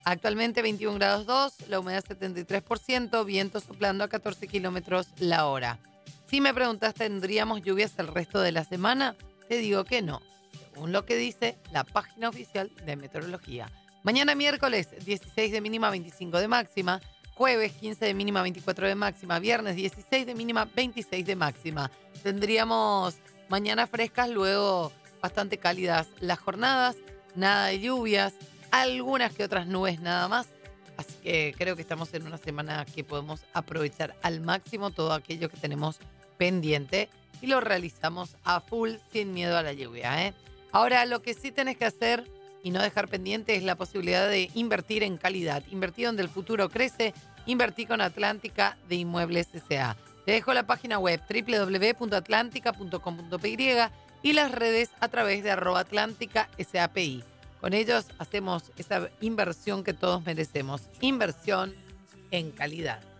Actualmente 21 grados 2, la humedad 73%, viento soplando a 14 kilómetros la hora. Si me preguntas, ¿tendríamos lluvias el resto de la semana? Te digo que no, según lo que dice la página oficial de meteorología. Mañana miércoles 16 de mínima, 25 de máxima. Jueves 15 de mínima, 24 de máxima. Viernes 16 de mínima, 26 de máxima. Tendríamos mañanas frescas, luego bastante cálidas las jornadas. Nada de lluvias, algunas que otras nubes nada más. Así que creo que estamos en una semana que podemos aprovechar al máximo todo aquello que tenemos pendiente y lo realizamos a full sin miedo a la lluvia, ¿eh? Ahora, lo que sí tenés que hacer y no dejar pendiente es la posibilidad de invertir en calidad. Invertir donde el futuro crece. Invertí con Atlántica de Inmuebles S.A. Te dejo la página web www.atlantica.com.py y las redes a través de @atlántica.sapi. Con ellos hacemos esa inversión que todos merecemos. Inversión en calidad.